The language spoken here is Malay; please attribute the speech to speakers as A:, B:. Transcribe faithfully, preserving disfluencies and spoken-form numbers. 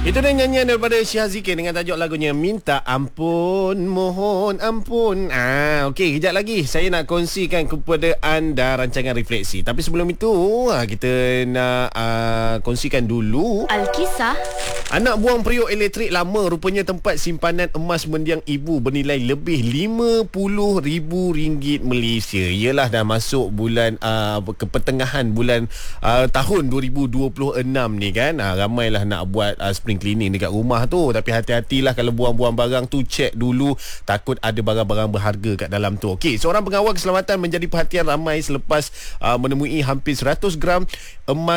A: Itu dia nyanyian daripada Syah Zikir dengan tajuk lagunya Minta Ampun, Mohon Ampun. Ah, okey, kejap lagi saya nak kongsikan kepada anda rancangan refleksi. Tapi sebelum itu, kita nak uh, kongsikan dulu
B: Alkisah.
A: Anak buang periuk elektrik lama rupanya tempat simpanan emas mendiang ibu bernilai lebih lima puluh ribu ringgit Malaysia. Yelah, dah masuk bulan uh, ke pertengahan bulan uh, tahun dua ribu dua puluh enam ni kan. Uh, ramailah nak buat uh, spring cleaning dekat rumah tu. Tapi hati-hatilah kalau buang-buang barang tu, cek dulu, takut ada barang-barang berharga kat dalam tu. Okey, seorang pengawal keselamatan menjadi perhatian ramai selepas uh, menemui hampir seratus gram emas